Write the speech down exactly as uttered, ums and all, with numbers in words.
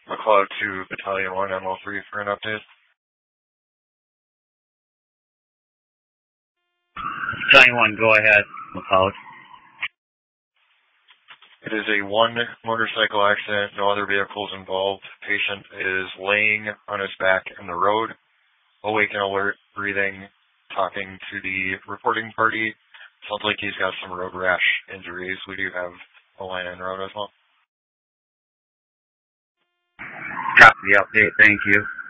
McLeod to Battalion one, M L three for an update. Battalion one, go ahead, McLeod. It is a one motorcycle accident, no other vehicles involved. Patient is laying on his back in the road, awake and alert, breathing, talking to the reporting party. Sounds like he's got some road rash injuries. We do have a line in road as well. Copy the update, thank you.